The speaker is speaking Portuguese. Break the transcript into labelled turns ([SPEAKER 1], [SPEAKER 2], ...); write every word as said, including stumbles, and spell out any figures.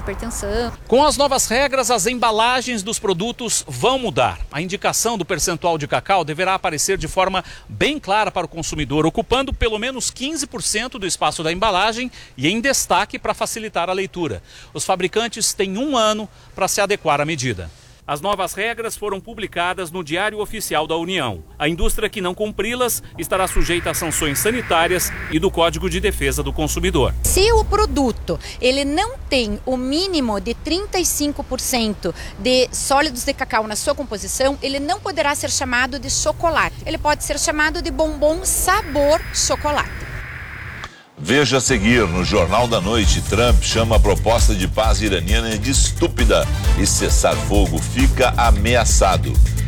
[SPEAKER 1] hipertensão.
[SPEAKER 2] Com as novas regras, as embalagens dos produtos vão mudar. A indicação do percentual de cacau deverá aparecer de forma bem clara para o consumidor, ocupando pelo menos quinze por cento do espaço da embalagem e em destaque para facilitar a leitura. Os fabricantes têm um ano para se adequar à medida. As novas regras foram publicadas no Diário Oficial da União. A indústria que não cumpri-las estará sujeita a sanções sanitárias e do Código de Defesa do Consumidor.
[SPEAKER 1] Se o produto ele não tem o mínimo de trinta e cinco por cento de sólidos de cacau na sua composição, ele não poderá ser chamado de chocolate. Ele pode ser chamado de bombom sabor chocolate.
[SPEAKER 3] Veja a seguir, no Jornal da Noite, Trump chama a proposta de paz iraniana de estúpida e cessar fogo fica ameaçado.